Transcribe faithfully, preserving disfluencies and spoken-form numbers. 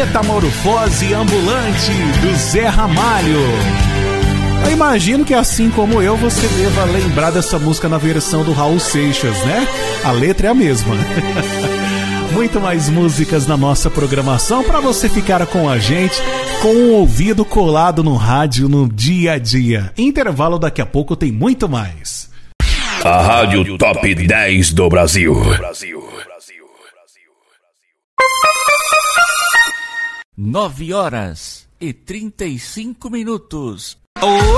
Metamorfose Ambulante, do Zé Ramalho. Eu imagino que, assim como eu, você deva lembrar dessa música na versão do Raul Seixas, né? A letra é a mesma. Muito mais músicas na nossa programação para você ficar com a gente, com o ouvido colado no rádio no dia a dia. Intervalo, daqui a pouco tem muito mais. A Rádio Top dez do Brasil. Nove horas e trinta e cinco minutos.